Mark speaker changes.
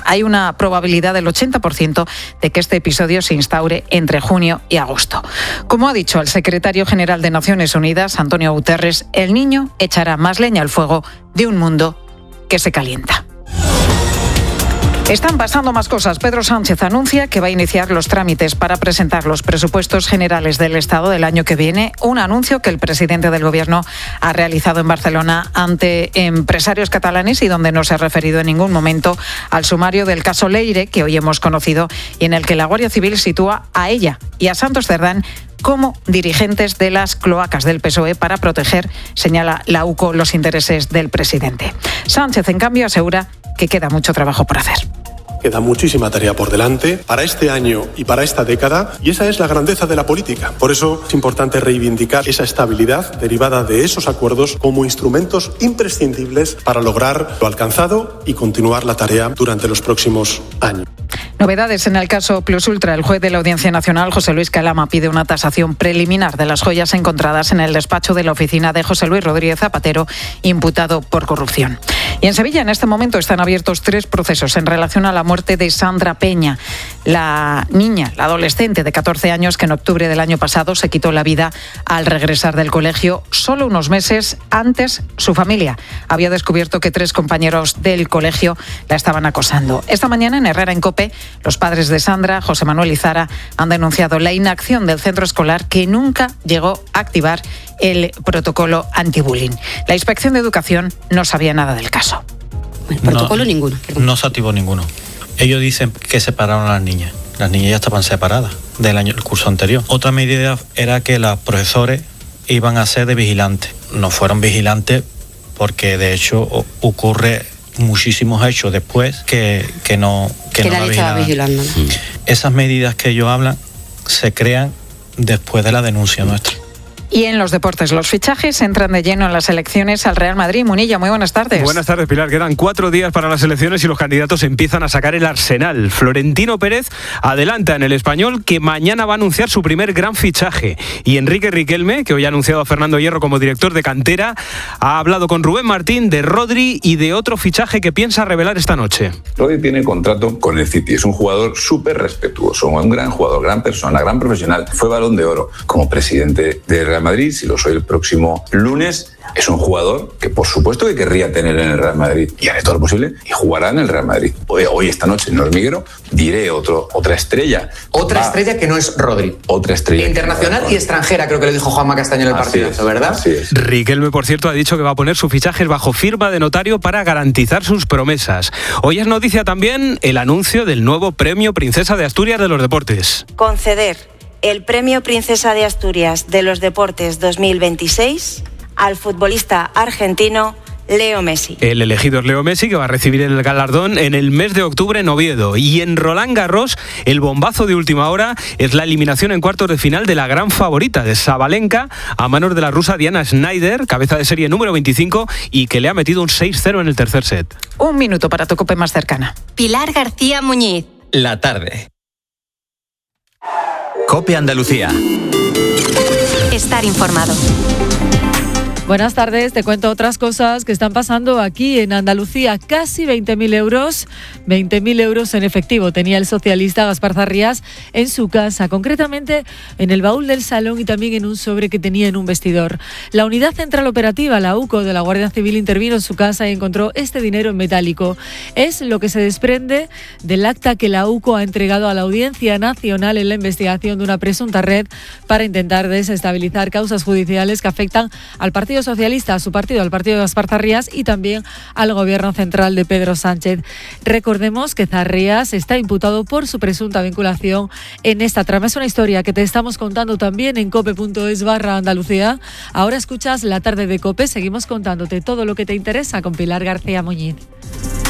Speaker 1: Hay una probabilidad del 80% de que este episodio se instaure entre junio y agosto. Como ha dicho el secretario general de Naciones Unidas, Antonio Guterres, el niño echará más leña al fuego de un mundo que se calienta. Están pasando más cosas. Pedro Sánchez anuncia que va a iniciar los trámites para presentar los presupuestos generales del Estado del año que viene, un anuncio que el presidente del Gobierno ha realizado en Barcelona ante empresarios catalanes y donde no se ha referido en ningún momento al sumario del caso Leire, que hoy hemos conocido y en el que la Guardia Civil sitúa a ella y a Santos Cerdán como dirigentes de las cloacas del PSOE para proteger, señala la UCO, los intereses del presidente. Sánchez, en cambio, asegura que queda mucho trabajo por hacer.
Speaker 2: Queda muchísima tarea por delante para este año y para esta década, y esa es la grandeza de la política. Por eso es importante reivindicar esa estabilidad derivada de esos acuerdos como instrumentos imprescindibles para lograr lo alcanzado y continuar la tarea durante los próximos años.
Speaker 1: Novedades en el caso Plus Ultra. El juez de la Audiencia Nacional, José Luis Calama, pide una tasación preliminar de las joyas encontradas en el despacho de la oficina de José Luis Rodríguez Zapatero, imputado por corrupción. Y en Sevilla, en este momento, están abiertos 3 procesos en relación a la muerte de Sandra Peña, la niña, la adolescente de 14 años que en octubre del año pasado se quitó la vida al regresar del colegio. Solo unos meses antes, su familia había descubierto que 3 compañeros del colegio la estaban acosando. Esta mañana, en Herrera en COPE, los padres de Sandra, José Manuel y Zara, han denunciado la inacción del centro escolar, que nunca llegó a activar el protocolo antibullying. La Inspección de Educación no sabía nada del caso.
Speaker 3: El protocolo ninguno.
Speaker 4: No se activó ninguno. Ellos dicen que separaron a las niñas. Las niñas ya estaban separadas el curso anterior. Otra medida era que los profesores iban a ser de vigilantes. No fueron vigilantes porque de hecho ocurre muchísimos hechos después que no
Speaker 3: nadie estaba vigilando, ¿no?
Speaker 4: Esas medidas que ellos hablan se crean después de la denuncia nuestra.
Speaker 1: Y en los deportes, los fichajes entran de lleno en las elecciones al Real Madrid. Munilla, muy buenas tardes.
Speaker 5: Buenas tardes, Pilar. Quedan 4 días para las elecciones y los candidatos empiezan a sacar el arsenal. Florentino Pérez adelanta en El Español que mañana va a anunciar su primer gran fichaje. Y Enrique Riquelme, que hoy ha anunciado a Fernando Hierro como director de cantera, ha hablado con Rubén Martín de Rodri y de otro fichaje que piensa revelar esta noche.
Speaker 6: Rodri tiene contrato con el City. Es un jugador súper respetuoso, un gran jugador, gran persona, gran profesional. Fue Balón de Oro como presidente del Real Madrid, si lo soy el próximo lunes. Es un jugador que por supuesto que querría tener en el Real Madrid y haré todo lo posible y jugará en el Real Madrid. Hoy esta noche en el Hormiguero diré otra estrella.
Speaker 7: Otra estrella que no es Rodri.
Speaker 6: Otra estrella.
Speaker 7: Internacional y extranjera, creo que lo dijo Juanma Castaño en el partidazo, ¿verdad?
Speaker 6: Así es.
Speaker 5: Riquelme, por cierto, ha dicho que va a poner sus fichajes bajo firma de notario para garantizar sus promesas. Hoy es noticia también el anuncio del nuevo Premio Princesa de Asturias de los Deportes.
Speaker 8: Conceder el Premio Princesa de Asturias de los Deportes 2026 al futbolista argentino Leo Messi.
Speaker 5: El elegido es Leo Messi, que va a recibir el galardón en el mes de octubre en Oviedo. Y en Roland Garros, el bombazo de última hora es la eliminación en cuartos de final de la gran favorita de Sabalenka a manos de la rusa Diana Schneider, cabeza de serie número 25, y que le ha metido un 6-0 en el tercer set.
Speaker 1: 1 minuto para tu COPE más cercana.
Speaker 9: Pilar García Muñiz.
Speaker 10: La tarde. COPE Andalucía.
Speaker 9: Estar informado.
Speaker 11: Buenas tardes, te cuento otras cosas que están pasando aquí en Andalucía. Casi 20.000 euros, 20.000 euros en efectivo tenía el socialista Gaspar Zarrías en su casa, concretamente en el baúl del salón y también en un sobre que tenía en un vestidor. La Unidad Central Operativa, la UCO, de la Guardia Civil intervino en su casa y encontró este dinero en metálico. Es lo que se desprende del acta que la UCO ha entregado a la Audiencia Nacional en la investigación de una presunta red para intentar desestabilizar causas judiciales que afectan al Partido Socialista, a su partido, al partido de Gaspar Zarrías y también al gobierno central de Pedro Sánchez. Recordemos que Zarrías está imputado por su presunta vinculación en esta trama. Es una historia que te estamos contando también en cope.es/Andalucía. Ahora escuchas La Tarde de COPE. Seguimos contándote todo lo que te interesa con Pilar García Muñiz.